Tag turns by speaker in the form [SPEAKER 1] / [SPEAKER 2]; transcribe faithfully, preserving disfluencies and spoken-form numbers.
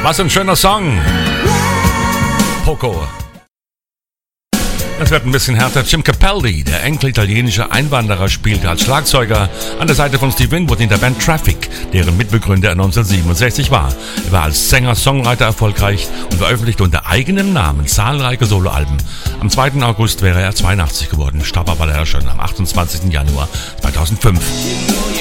[SPEAKER 1] Was ein schöner Song. Poco. Es wird ein bisschen härter. Jim Capaldi, der Enkel italienischer Einwanderer, spielte als Schlagzeuger an der Seite von Steve Winwood in der Band Traffic, deren Mitbegründer er neunzehnhundertsiebenundsechzig war. Er war als Sänger-Songwriter erfolgreich und veröffentlichte unter eigenem Namen zahlreiche Soloalben. Am zweiten August wäre er zweiundachtzig geworden, starb aber leider schon am achtundzwanzigsten Januar zweitausendfünf.